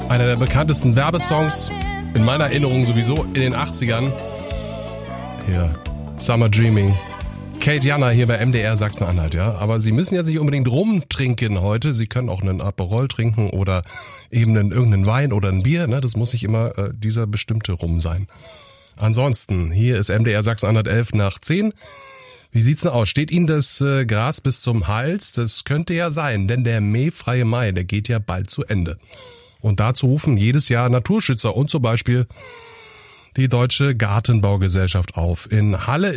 Einer der bekanntesten Werbesongs, in meiner Erinnerung sowieso, in den 80ern. Hier, Summer Dreaming. Kate Janner hier bei MDR Sachsen-Anhalt, ja. Aber Sie müssen jetzt nicht unbedingt rumtrinken heute. Sie können auch einen Aperol trinken oder eben irgendeinen Wein oder ein Bier, ne. Das muss nicht immer dieser bestimmte Rum sein. Ansonsten, hier ist MDR Sachsen-Anhalt 11 nach 10. Wie sieht's denn aus? Steht Ihnen das Gras bis zum Hals? Das könnte ja sein, denn der mähfreie Mai, der geht ja bald zu Ende. Und dazu rufen jedes Jahr Naturschützer und zum Beispiel die Deutsche Gartenbaugesellschaft auf. In Halle